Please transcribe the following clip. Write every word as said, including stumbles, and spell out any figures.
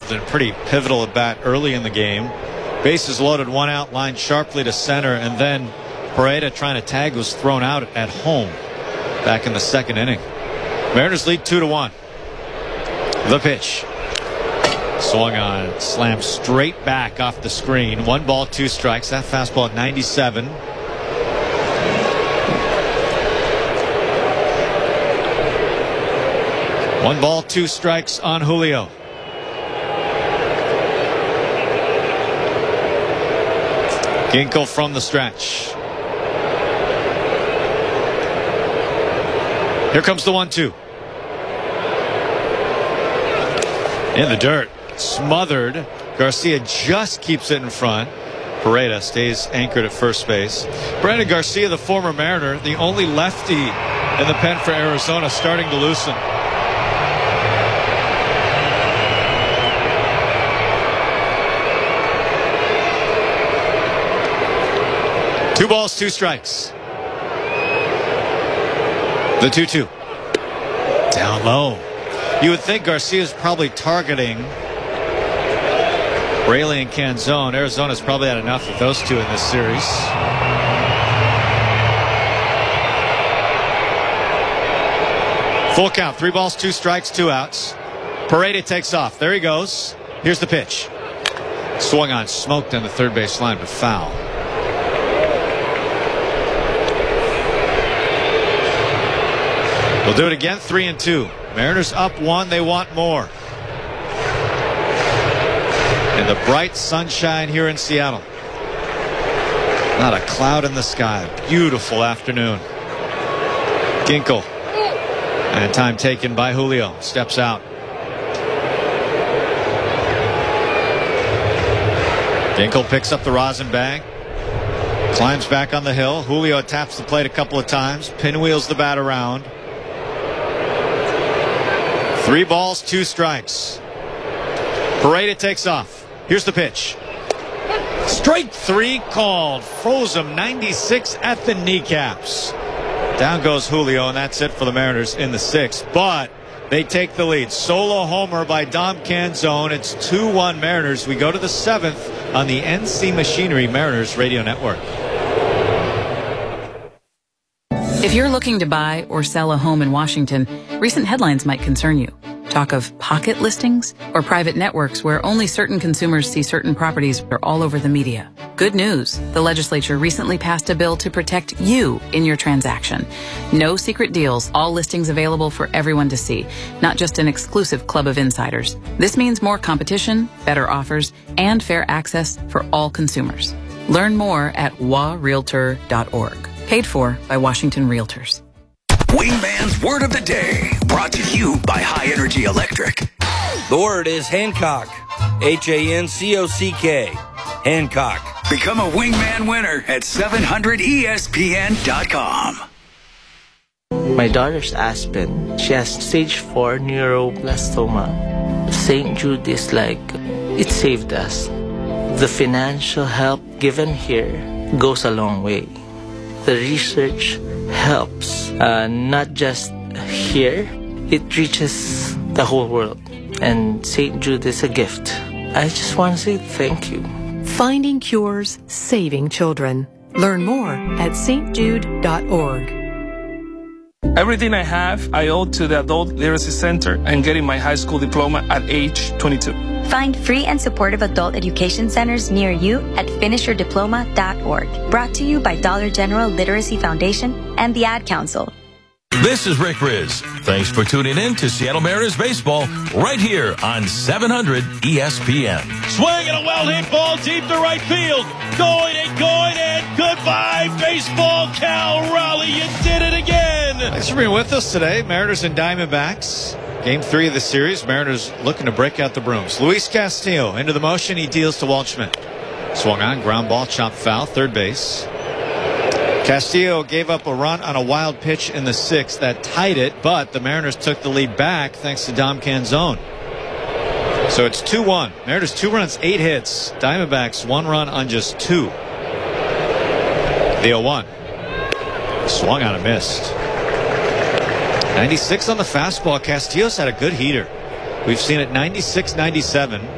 involved in a pretty pivotal at bat early in the game. Bases loaded, one out, lined sharply to center, and then Pereda trying to tag was thrown out at home back in the second inning. Mariners lead two to one. The pitch. Swung on, slammed straight back off the screen. One ball, two strikes. That fastball at ninety-seven. One ball, two strikes on Julio. Ginkel from the stretch. Here comes the one two. In the dirt. Smothered. Garcia just keeps it in front. Pereda stays anchored at first base. Brandon Garcia, the former Mariner, the only lefty in the pen for Arizona, starting to loosen. Two balls, two strikes. The two two. Down low. You would think Garcia's probably targeting Raley and Canzone. Arizona's probably had enough of those two in this series. Full count. Three balls, two strikes, two outs. Pereda takes off. There he goes. Here's the pitch. Swung on, smoked on the third base line, but foul. We'll do it again. Three and two. Mariners up one. They want more. In the bright sunshine here in Seattle. Not a cloud in the sky. Beautiful afternoon. Ginkel. And time taken by Julio. Steps out. Ginkel picks up the rosin bag. Climbs back on the hill. Julio taps the plate a couple of times. Pinwheels the bat around. Three balls, two strikes. Pereda takes off. Here's the pitch. Strike three called. Froze him ninety-six at the kneecaps. Down goes Julio, and that's it for the Mariners in the sixth. But they take the lead. Solo homer by Dom Canzone. It's two one Mariners. We go to the seventh on the N C Machinery Mariners Radio Network. If you're looking to buy or sell a home in Washington, recent headlines might concern you. Talk of pocket listings or private networks where only certain consumers see certain properties are all over the media. Good news. The legislature recently passed a bill to protect you in your transaction. No secret deals, all listings available for everyone to see, not just an exclusive club of insiders. This means more competition, better offers, and fair access for all consumers. Learn more at w a realtor dot org. Paid for by Washington Realtors. Wingman's Word of the Day, brought to you by High Energy Electric. The word is Hancock. H A N C O C K. Hancock. Become a Wingman winner at seven hundred E S P N dot com. My daughter's Aspen. She has stage four neuroblastoma. Saint Jude is like, it saved us. The financial help given here goes a long way. The research helps, uh, not just here, it reaches the whole world. And Saint Jude is a gift. I just want to say thank you. Finding cures, saving children. Learn more at S T Jude dot org. Everything I have, I owe to the Adult Literacy Center and getting my high school diploma at age twenty-two. Find free and supportive adult education centers near you at finish your diploma dot org. Brought to you by Dollar General Literacy Foundation and the Ad Council. This is Rick Riz. Thanks for tuning in to Seattle Mariners baseball right here on seven hundred E S P N. Swing and a well-hit ball deep to right field. Going and going and goodbye, baseball. Cal Raleigh, you did it again. Thanks for being with us today. Mariners and Diamondbacks. Game three of the series. Mariners looking to break out the brooms. Luis Castillo into the motion. He deals to Waldschmidt. Swung on, ground ball, chopped foul, third base. Castillo gave up a run on a wild pitch in the sixth that tied it, but the Mariners took the lead back thanks to Dom Canzone. So it's two one. Mariners two runs, eight hits. Diamondbacks one run on just two. The oh one. Swung on a missed. ninety-six on the fastball. Castillo's had a good heater. We've seen it ninety-six ninety-seven.